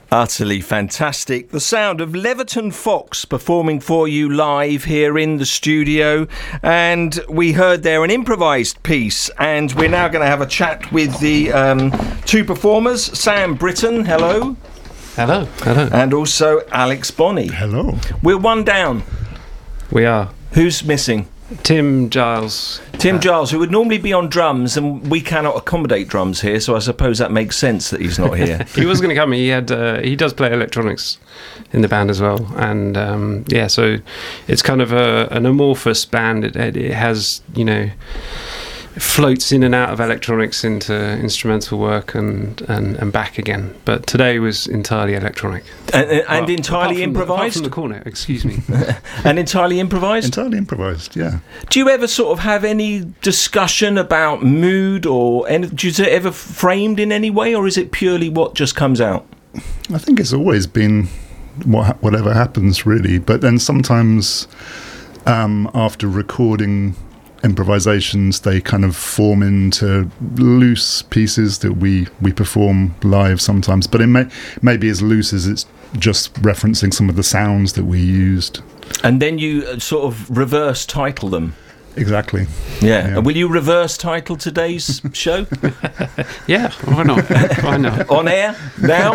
Utterly fantastic. The sound of Leverton Fox performing for you live here in the studio. And we heard there an improvised piece. And we're now going to have a chat with the two performers. Sam Britton, hello. Hello. Hello. And also Alex Bonney. Hello. We're one down. We are. Who's missing? Tim Giles. Tim Giles, who would normally be on drums, and we cannot accommodate drums here, so I suppose that makes sense that he's not here. He was going to come. He does play electronics in the band as well, and so it's kind of an amorphous band. It has, floats in and out of electronics into instrumental work and back again. But today was entirely electronic. And entirely improvised? Apart from the cornet, excuse me. And entirely improvised? Entirely improvised, yeah. Do you ever sort of have any discussion about mood or is it ever framed in any way, or is it purely what just comes out? I think it's always been whatever happens, really. But then sometimes after recording improvisations, they kind of form into loose pieces that we perform live sometimes, but it may be as loose as it's just referencing some of the sounds that we used. And then you sort of reverse title them. Exactly. Yeah. Will you reverse title today's show? Yeah, why not? Why not? On air now?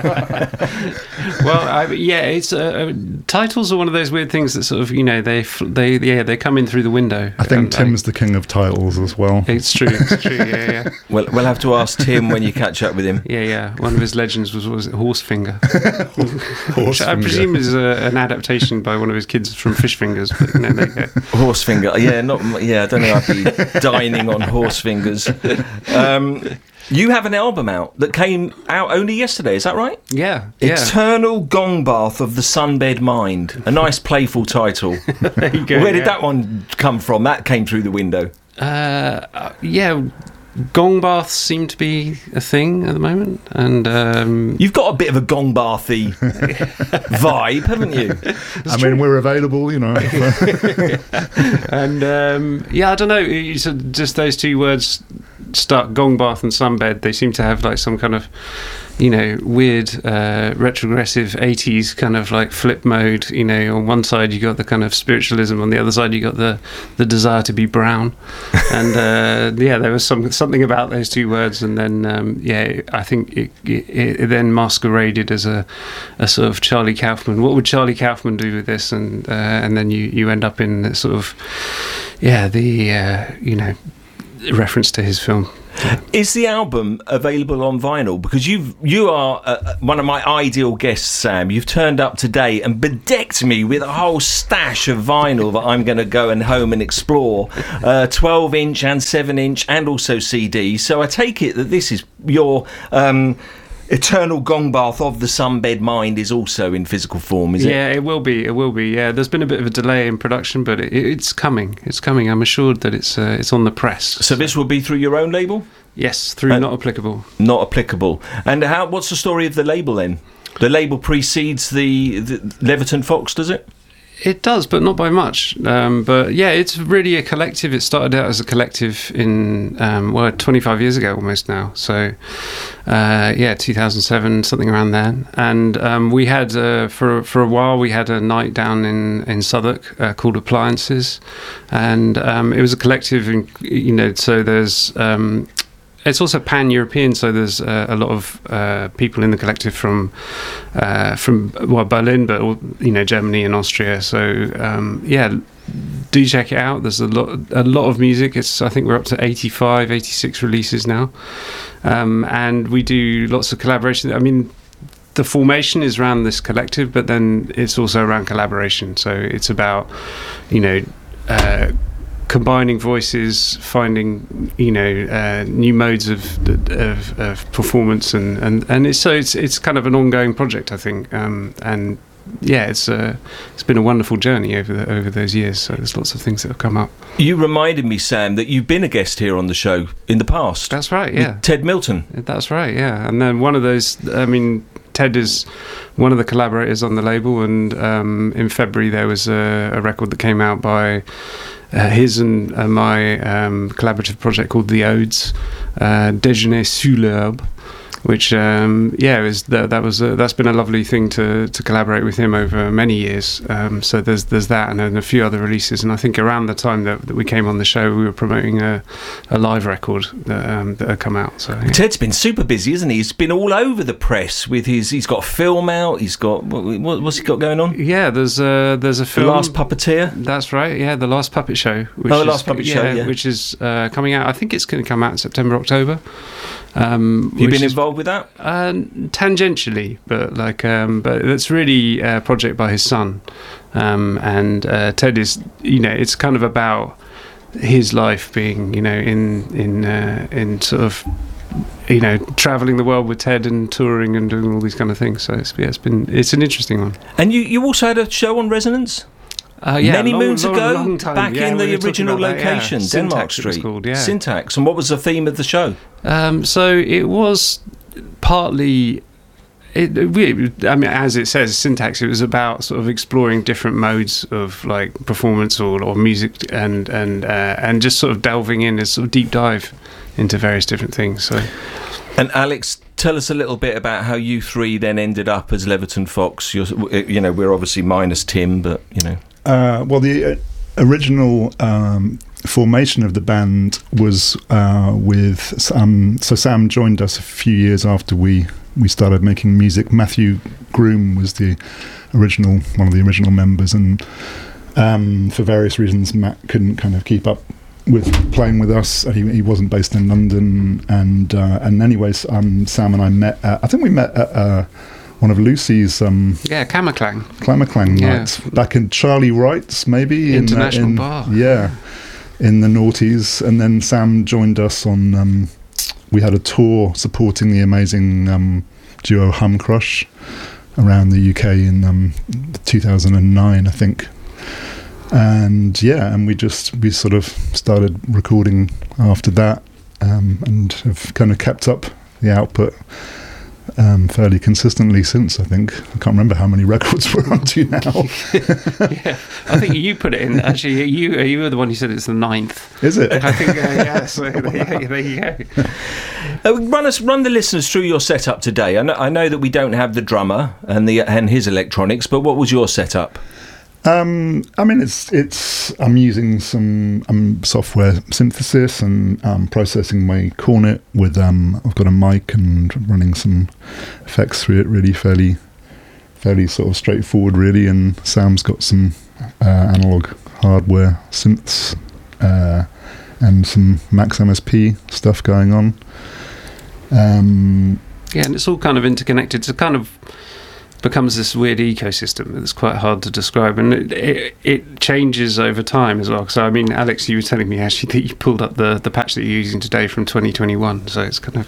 Well, it's titles are one of those weird things that sort of they come in through the window. I think Tim's the king of titles as well. It's true. Yeah. Well, we'll have to ask Tim when you catch up with him. Yeah. One of his legends was Horsefinger. Horsefinger. I presume is an adaptation by one of his kids from Fish Fingers. But, there you go. Horsefinger. Yeah. I don't know. I'd be dining on horse fingers. You have an album out that came out only yesterday. Is that right? Yeah. Eternal Gong Bath of the Sunbed Mind. A nice, playful title. There you go. Where did that one come from? That came through the window. Gong baths seem to be a thing at the moment, and you've got a bit of a gong bathy vibe, haven't you? I mean, we're available, And I don't know. Just those two words, gong bath and sunbed. They seem to have like some kind of, weird retrogressive 80s kind of like flip mode. On one side you got the kind of spiritualism, on the other side you got the desire to be brown, and there was something about those two words, and then I think it then masqueraded as a sort of Charlie Kaufman. What would Charlie Kaufman do with this? And then you end up in the sort of reference to his film. Is the album available on vinyl? Because you are one of my ideal guests, Sam. You've turned up today and bedecked me with a whole stash of vinyl that I'm going to go home and explore. 12-inch and 7-inch and also CD. So I take it that this is your Eternal Gong Bath of the Sunbed Mind is also in physical form, is it? Yeah, it will be. Yeah, there's been a bit of a delay in production, but it's coming. It's coming. I'm assured that it's on the press. So this will be through your own label? Yes, through Not Applicable. Not Applicable. And what's the story of the label then? The label precedes the Leverton Fox, does it? It does, but not by much. But yeah, it's really a collective. It started out as a collective in 25 years ago almost now. So 2007, something around then. And we had for a while we had a night down in Southwark called Appliances, and it was a collective. So there's. It's also pan-European, so there's a lot of people in the collective from Berlin, but Germany and Austria. So do check it out. There's a lot of music. I think we're up to 85, 86 releases now, and we do lots of collaboration. I mean, the formation is around this collective, but then it's also around collaboration. So it's about combining voices, finding new modes of performance, and it's kind of an ongoing project, I think, and it's been a wonderful journey over those years. So there's lots of things that have come up. You reminded me, Sam, that you've been a guest here on the show in the past. That's right, yeah. With Ted Milton. That's right, yeah. And then one of those, Ted is one of the collaborators on the label, and in February there was a record that came out by his and my collaborative project called The Odes, Déjeuner sous l'herbe. which that's been a lovely thing to collaborate with him over many years. So there's that, and then a few other releases. And I think around the time that we came on the show, we were promoting a live record that had come out. So yeah. Ted's been super busy, isn't he? He's been all over the press with he's got a film out. He's got what's he got going on? Yeah, there's a film. The Last Puppeteer. That's right. Yeah, The Last Puppet Show. The Last Puppet Show. Yeah, which is coming out. I think it's going to come out in September, October. You've been involved with that? Tangentially, but it's really a project by his son. And Ted is, it's kind of about his life being, in sort of, traveling the world with Ted and touring and doing all these kind of things. So it's an interesting one. And you also had a show on Resonance? Many moons ago, long time. back in the original location, Denmark Street. Syntax, it was called, yeah. Syntax. And what was the theme of the show? So it was partly, as it says, Syntax. It was about sort of exploring different modes of like performance or music, and just sort of delving in a sort of deep dive into various different things. So. And Alex, tell us a little bit about how you three then ended up as Leverton Fox. We're obviously minus Tim, but Well, the original formation of the band was with so Sam joined us a few years after we started making music. Matthew Groom was one of the original members, and for various reasons Matt couldn't kind of keep up with playing with us. He wasn't based in London, and anyways, Sam and I met. I think we met at one of Lucy's Clamaclang nights back in Charlie Wright's, maybe International Bar. Yeah, in the noughties, and then Sam joined us on. We had a tour supporting the amazing duo Hum Crush around the UK in 2009, I think. And we sort of started recording after that, and have kind of kept up the output fairly consistently since. I think I can't remember how many records we're on to now. Yeah, I think you put it in. Actually, you were the one who said it's the 9th. Is it? I think so there you go. Run the listeners through your setup today. I know that we don't have the drummer and his electronics, but what was your setup? I'm using some software synthesis and processing my cornet with I've got a mic and running some effects through it, really fairly sort of straightforward, really. And Sam's got some analog hardware synths and some Max MSP stuff going on. And it's all kind of interconnected. It's kind of becomes this weird ecosystem that's quite hard to describe, and it changes over time as well. So I mean, Alex, you were telling me actually that you pulled up the patch that you're using today from 2021, so it's kind of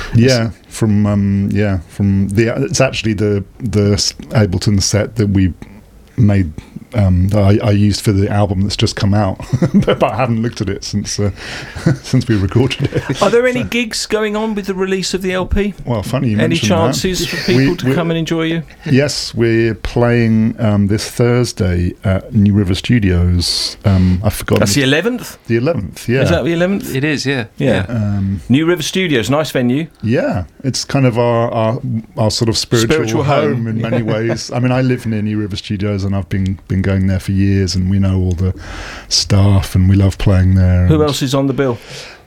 it's actually the Ableton set that we made I used for the album that's just come out, but I haven't looked at it since we recorded it. Are there any gigs going on with the release of the LP? Well, funny you mentioned that. Any chances for people to come and enjoy you? Yes, we're playing this Thursday at New River Studios. I've forgotten. That's the 11th? The 11th, yeah. Is that the 11th? It is, yeah. New River Studios, nice venue. Yeah, it's kind of our sort of spiritual home in many ways. I mean, I live near New River Studios, and I've been going there for years, and we know all the staff, and we love playing there. Who else is on the bill?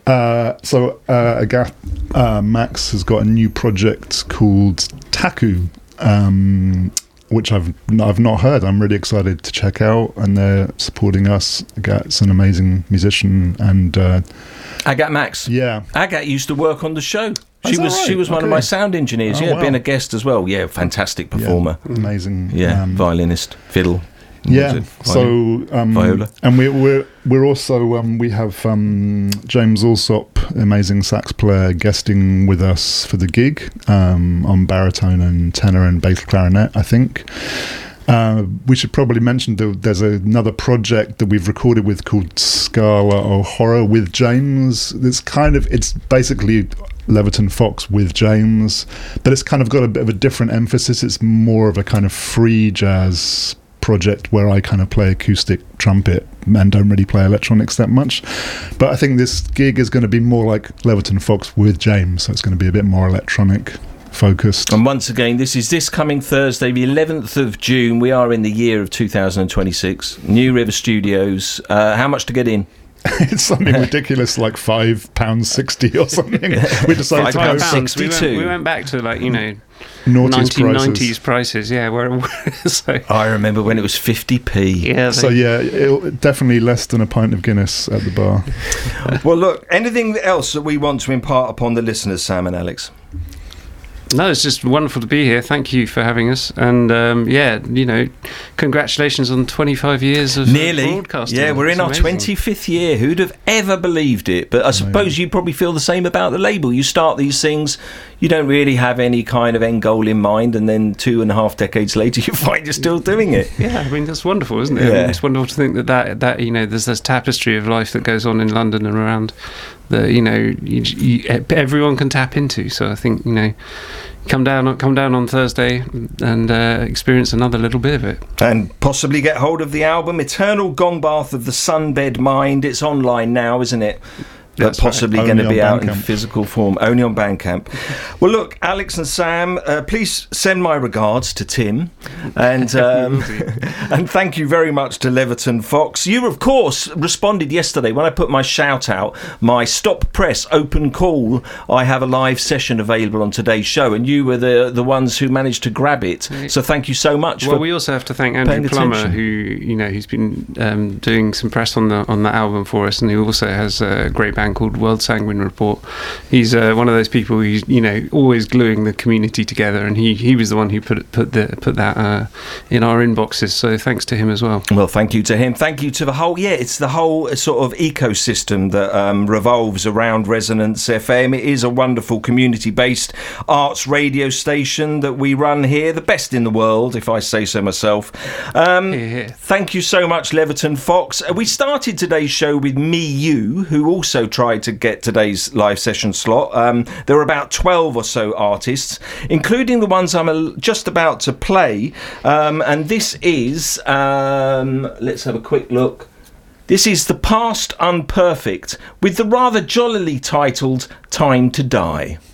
Max has got a new project called Taku, which I've not heard. I'm really excited to check out, and they're supporting us. Agat's an amazing musician, and Agat Max. Yeah, Agat used to work on the show. She was one of my sound engineers. Been a guest as well. Yeah, fantastic performer. Yeah, amazing. Yeah, violinist, fiddle. Yeah, so viola, and we're also we have James Alsop, amazing sax player, guesting with us for the gig on baritone and tenor and bass clarinet, I think. We should probably mention there's another project that we've recorded with called Scala O'Hora with James. It's basically Leverton Fox with James, but it's kind of got a bit of a different emphasis. It's more of a kind of free jazz project where I kind of play acoustic trumpet and don't really play electronics that much. But I think this gig is going to be more like Leverton Fox with James, so it's going to be a bit more electronic focused. And once again, this is this coming Thursday, the 11th of June. We are in the year of 2026. New River Studios. How much to get in? It's something ridiculous, like £5.60 or something. We decided to go £5.62. We went back to, like, you know, naughtiest 1990s prices. Yeah, so I remember when it was 50p. yeah. So definitely less than a pint of Guinness at the bar. Well, look, anything else that we want to impart upon the listeners, Sam and Alex? No, it's just wonderful to be here. Thank you for having us. And, you know, congratulations on 25 years of broadcasting. Yeah, we're in our amazing. 25th year. Who'd have ever believed it? But I suppose you probably feel the same about the label. You start these things, you don't really have any kind of end goal in mind, and then 2.5 decades later, you find you're still doing it. Yeah, I mean, that's wonderful, isn't it? Yeah. I mean, it's wonderful to think that you know, there's this tapestry of life that goes on in London and around that, you know, everyone can tap into. So I think, you know, come down on Thursday and experience another little bit of it, and possibly get hold of the album Eternal Gong Bath of the Sunbed Mind. It's online now, isn't it? But possibly going to be out in physical form, only on Bandcamp. Well, look, Alex and Sam, please send my regards to Tim, and and thank you very much to Leverton Fox. You, of course, responded yesterday when I put my shout out, my Stop Press open call. I have a live session available on today's show, and you were the ones who managed to grab it. So thank you so much. Well, we also have to thank Andrew Plummer, who, you know, he's been doing some press on the album for us, and he also has a great band called World Sanguine Report. He's one of those people who's, you know, always gluing the community together, and he was the one who put that in our inboxes. So thanks to him as well. Well, thank you to him. Thank you to the whole. Yeah, it's the whole sort of ecosystem that revolves around Resonance FM. It is a wonderful community-based arts radio station that we run here, the best in the world, if I say so myself. Thank you so much, Leverton Fox. We started today's show with Me You, who also tried to get today's live session slot. There were about 12 or so artists, including the ones I'm just about to play. And this is, let's have a quick look. This is The Past Unperfect with the rather jollily titled Time to Die.